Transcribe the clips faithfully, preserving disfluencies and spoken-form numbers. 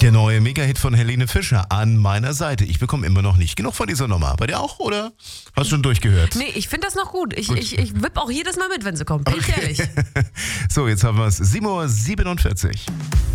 Der neue Mega-Hit von Helene Fischer an meiner Seite. Ich bekomme immer noch nicht genug von dieser Nummer. Bei dir auch, oder? Hast du schon durchgehört? Nee, ich finde das noch gut. Ich, gut. ich, ich wipp auch jedes Mal mit, wenn sie kommt. Bin ich ehrlich. So, jetzt haben wir es. sieben Uhr siebenundvierzig.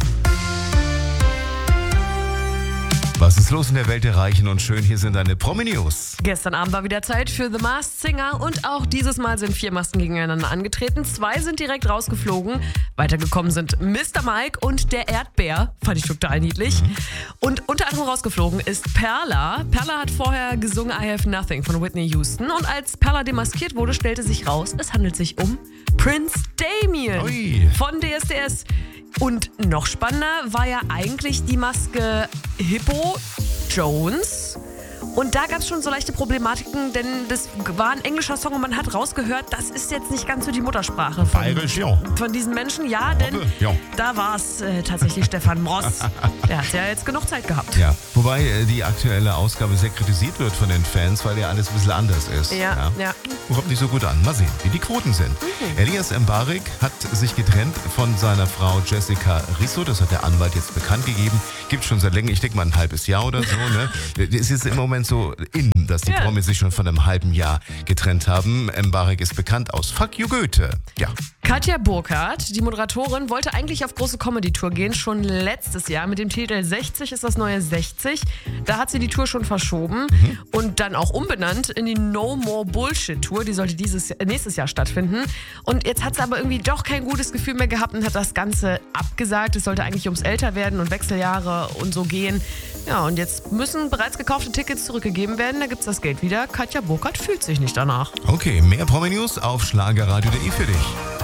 Was ist los in der Welt der Reichen und Schön? Hier sind deine Promi-News. Gestern Abend war wieder Zeit für The Masked Singer und auch dieses Mal sind vier Masken gegeneinander angetreten. Zwei sind direkt rausgeflogen. Weitergekommen sind Mister Mike und der Erdbär. Fand ich total niedlich. Mhm. Und unter anderem rausgeflogen ist Perla. Perla hat vorher gesungen I Have Nothing von Whitney Houston. Und als Perla demaskiert wurde, stellte sich raus, es handelt sich um Prince Damien Ui. von D S D S. Und noch spannender war ja eigentlich die Maske Hippo Jones. Und da gab es schon so leichte Problematiken, denn das war ein englischer Song und man hat rausgehört, das ist jetzt nicht ganz so die Muttersprache von, Bayerisch, ja. von diesen Menschen. Ja, denn ja. da war es äh, tatsächlich Stefan Moss. Der hat ja jetzt genug Zeit gehabt. Ja, wobei äh, die aktuelle Ausgabe sehr kritisiert wird von den Fans, weil ja alles ein bisschen anders ist. Ja, ja. ja. Kommt nicht so gut an. Mal sehen, wie die Quoten sind. Mhm. Elias Mbarek hat sich getrennt von seiner Frau Jessica Risso. Das hat der Anwalt jetzt bekannt gegeben. Gibt schon seit länger, ich denke mal ein halbes Jahr oder so. Ne? Es ist im Moment so in, dass die ja. Promis sich schon von einem halben Jahr getrennt haben. Mbarek ist bekannt aus Fuck You Goethe. Ja. Katja Burkhardt, die Moderatorin, wollte eigentlich auf große Comedy-Tour gehen, schon letztes Jahr mit dem Titel sechzig ist das neue sechzig. Da hat sie die Tour schon verschoben mhm. und dann auch umbenannt in die No More Bullshit Tour. Die sollte dieses nächstes Jahr stattfinden. Und jetzt hat sie aber irgendwie doch kein gutes Gefühl mehr gehabt und hat das Ganze abgesagt. Es sollte eigentlich ums Älterwerden und Wechseljahre und so gehen. Ja, und jetzt müssen bereits gekaufte Tickets zurückgegeben werden. Da gibt's das Geld wieder. Katja Burkhardt fühlt sich nicht danach. Okay, mehr Promi-News auf schlagerradio punkt de für dich.